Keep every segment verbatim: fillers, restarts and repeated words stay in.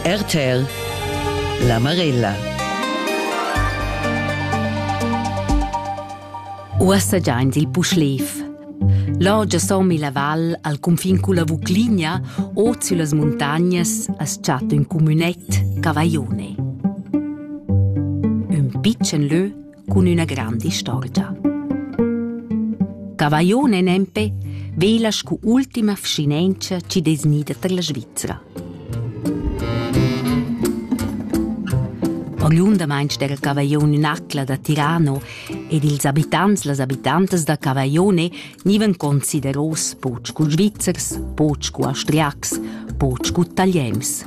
R T L La Marella. Uassa giains il Puschlef. L'oggia sommi la val al confin cu la Vucligna o sulle montagnas as chatto in comunet Cavaglione. Un piccen lö con una grande storia. Cavaglione nempe velas cu ultima fscinencia ci desnida per la Svizzera. Oriunda mainz der Cavaglione nacla da Tirano ed ils abitants, las abitantes da Cavaglione niven consideros poc cu Svizzers, poc cu austriacs, poc cu tagliems.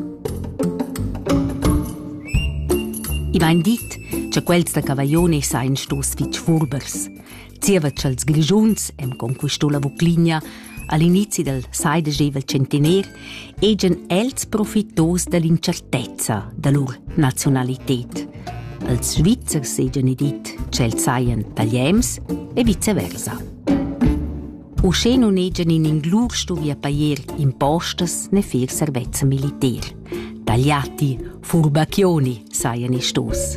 I vain dit che quels da Cavaglione sain stos fitg furbers. Zievat als grigiuns em conquistò la Vucligna all'inizio del seidegevel centener egen els profitos dell'incertezza da lur nazionalitet. Els Svizzers egen dit che els saien tagliems e viceversa. Usche non egen in inglur stuvia paier impostas ne fer servezza militer. Tagliati furbacchioni saien i stos.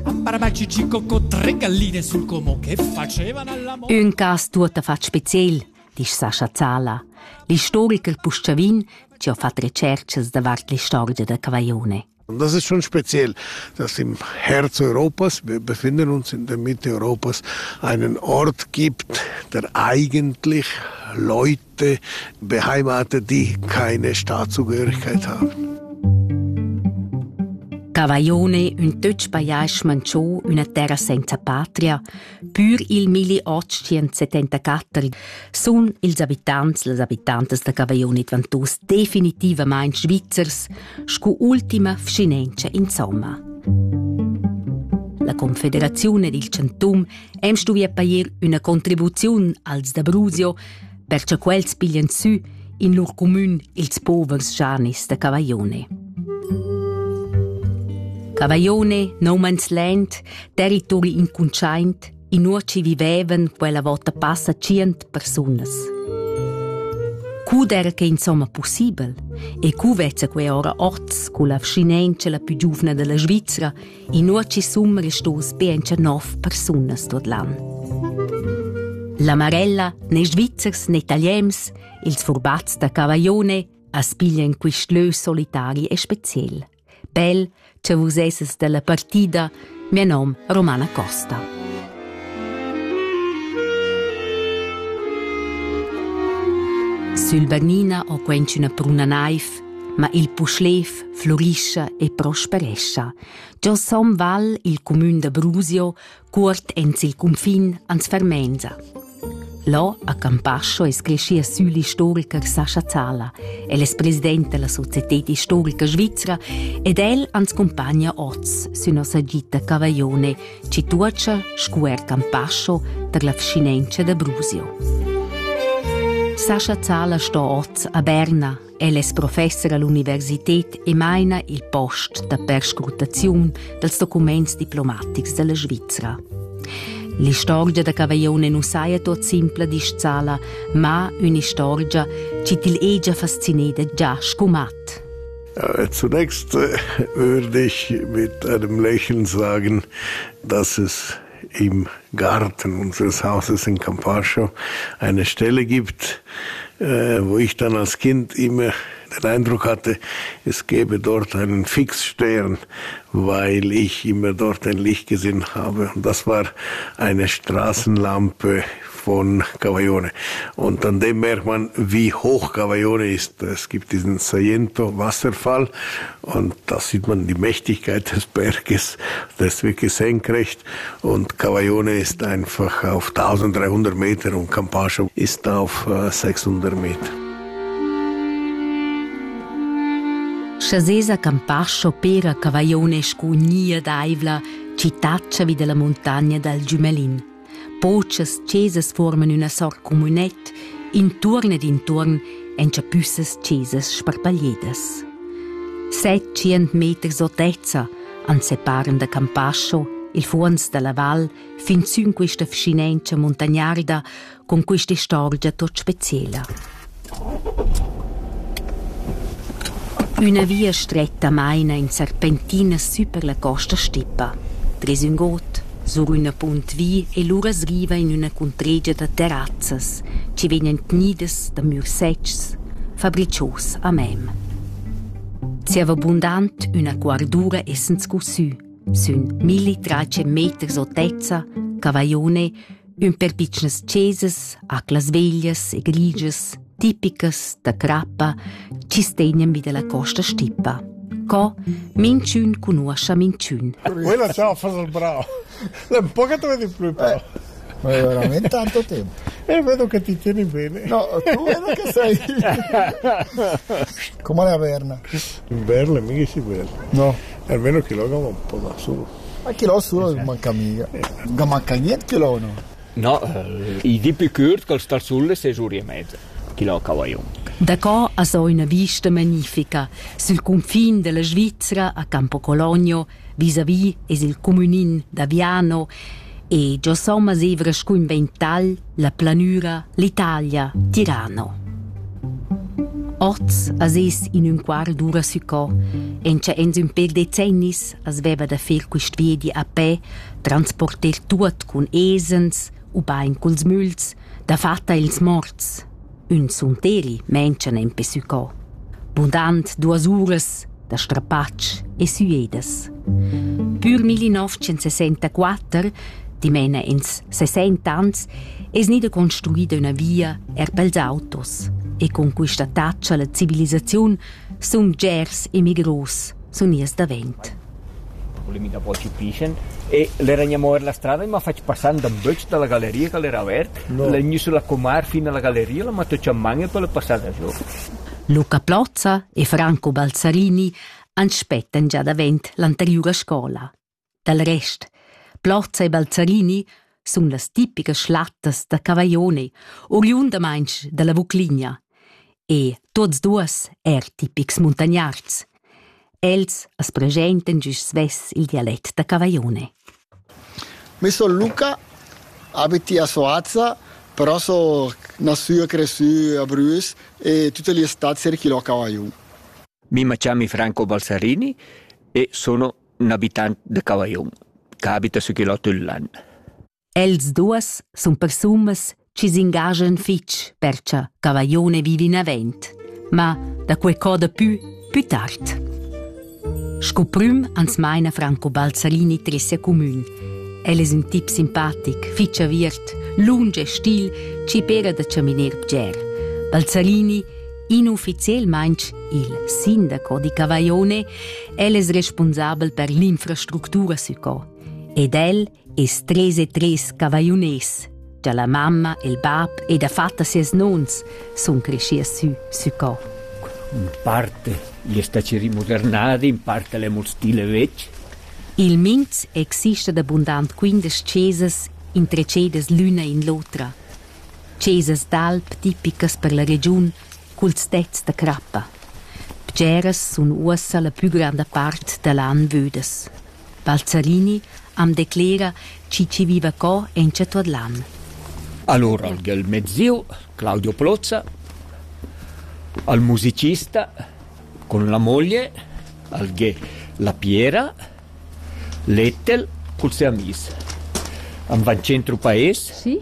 Un cas tuota fat special, dice Sasha Zala, l'historiker Puschavin, ci ha fatto ricerche davart la storia der Cavaglione. Und das ist schon speziell, dass im Herz Europas, wir befinden uns in der Mitte Europas, einen Ort gibt, der eigentlich Leute beheimatet, die keine Staatszugehörigkeit haben. Cavaglione, un tøtsch paiasch manchò, una terra senza patria, pur il milleottocentosettantaquattro, sun ils abitants, les abitantes da Cavaglione dvantus definitivamaing Svizzers, scu ultima fscinencia insomma. La Confederazione del Centum em stuvia paier una contribuzione als d'Abruzio, perché quels piglian su in lur commun ils povers gianis da Cavaglione. Cavaglione, no man's land, territori inconciaint, in nur ci vivevan quella volta passa cient personas. Cu era che insomma possibel, e cu vezza que ora oz, cu la fscinencia la più giuvna della Svizzera, in nur ci summa restos pencha nov personas tot l'an. La Marella, ne Svizzers, ne Tagliems, ils furbats da Cavaglione, aspiglian quist lö solitari e special. Bel, che vos esses della partida, mio nome Romana Costa. Sul Bernina ho quenci una pruna naif, ma il Puschlef florisce e prosperesce. Già som val il comune d'Abruzio, curt enz il confin ans Fermenza. Là, a Campascio, es crescia su l'historiker Sasha Zala. El es president della Società Storica Svizzera ed el ans compagna oz su nossa gita Cavaglione, ci tuocia scuer Campascio per la fscinencia d'Abruzio. Sasha Zala sta oz a Berna. El es professor all'università e maina il post da perscrutazione dels documents diplomatics della Svizzera. La storia da Cavaglione non sei tot simple di Zala, ma una storia che ti è faszinata già scumat. Ja, zunächst äh, würde ich mit einem Lächeln sagen, dass es im Garten unseres Hauses in Campascio eine Stelle gibt, äh, wo ich dann als Kind immer den Eindruck hatte, es gäbe dort einen Fixstern, weil ich immer dort ein Licht gesehen habe. Und das war eine Straßenlampe von Cavaglione. Und an dem merkt man, wie hoch Cavaglione ist. Es gibt diesen Saiento-Wasserfall und da sieht man die Mächtigkeit des Berges. Das ist wirklich senkrecht und Cavaglione ist einfach auf dreizehnhundert Meter und Campascio ist auf äh, sechshundert Meter. Scesesa Campascio pera Cavaglione scugnia d'Aivla, cittaccia vi della montagna dal Giumelin. Poches ceses forman una sort comunet, intorn ed intorn encha püsses ceses sparpagliedes. Setcient meters altezza an separan da Campascio il fuons della val fin su in questa fscinencia montagnarda con questa storia tot speciale. Una via stretta maina in serpentina super la costa stippa. Tres un got, sur una punt vi e l'ura sriva in una contregia de terrazzas, ci vegnan tnides da mursetgs, fabricios a mem. Sieva abundant una guardura essens cusù, sun millitrecent meters altezza, cavaione, un per pitchnas ceses, aclas veglias e grigias, tipicas da crappa, ci stegnan mi della costa stippa. Co minciun conosce minciun. Quella ciao fa il bravo. Un po' che tu vedi più però. Ma è veramente tanto tempo. E vedo che ti tieni bene. No, tu vedo che sei. Come la Verna? In Berla mica si vede. No. Almeno che lo un po' da solo. Ma chi lo solo non manca mica. Non manca niente che lo no. No, eh, i di più curt che sta sulle sei ore e mezza. Chi lo cavaion. Da qua a so una vista magnifica sul confine della Svizzera a Campo Cologno, vis-à-vis es il comunin d'Aviano e già somma sevra scuin vental la planura l'Italia Tirano. Oz as es in un quart d'ura su co, en c'è ens un per decennis as veva da fer quist viedi a pe, transporter tuot cun esens, u bain culs müls, da fatta ils morts. Un sunteri menchen en pe su co. Bundant duas uras da strapatsch e suedes. Pur millenovecentosessantaquattro, di mena ins sessenta ans, es nida construida una via er pels autos. E con questa taccia la civilizzazione sun gers e migros, sun ies da vent. Problemi da voci piscen e le regniamo la strada ma faccio passare da un boccio dalla galleria che era aperta. No. Le gni sulla comar fino alla galleria la matto c'è mangia per le passare da giù. Luca Plozza e Franco Balzarini aspettano già da vent l'anteriore scuola. Dal resto, Plozza e Balzarini sono le tipiche slattas da Cavaione, oriunda mainz della Vucligna. E tots duas er tipics montagnards. Els es presenten gius sves il dialetto da Cavaione. Mi sono Luca, abiti a Soazza, però sono nato e cresciuto a Bruges e tutte le estati circolo a Cavaione. Mi chiamo Franco Balzarini e sono un abitante di Cavaione, che abita su Chilotto l'anno. Els duas son persumas ci si ingagian fitch percia Cavaione vive in avent, ma da quei coda più, più tard. Scoprum ans meina Franco Balzarini tressia commun. El es un tip simpatic, fitch aviert, lunge e stil, ci pera da caminer bger. Balzarini, inufficiel mainch il sindaco di Cavaione, el es responsabel per l'infrastruttura su co. Ed el es tres e tres cavaiones. Già la mamma, il bab e da fatta ses nons son crescia su su co. In parte gli staceri modernati, in parte le mol stile vecchi. Il Minz existe d'abundant quindes ceses in tre cedes l'una in l'altra. Ceses d'alp tipicas per la region cul stets da crappa. Pgeres sun ussa la più grande part dell'an vödes. Balzarini am declara ci ci viva co en c'è tot l'an. Allora, il mezzio, Claudio Plozza, al musicista con la moglie, al ghe la Piera, l'Ettel col suo amis. Am van centro paese. Sì.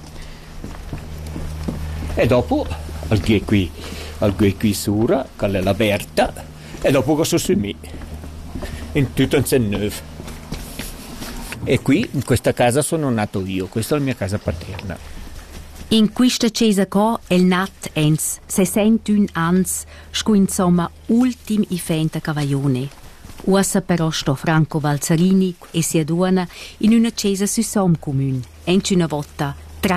E dopo al ghe qui, al ghe qui sura, che è la Berta, e dopo che sono su me. In tutto in Senneuve. E qui, in questa casa, sono nato io. Questa è la mia casa paterna. In questa chiesa co è nat ens sessantuno ans, sco insomma ultim i fenta Cavaione. Uassa però sto Franco Balzarini e sia duana in una chiesa su som comune, en una volta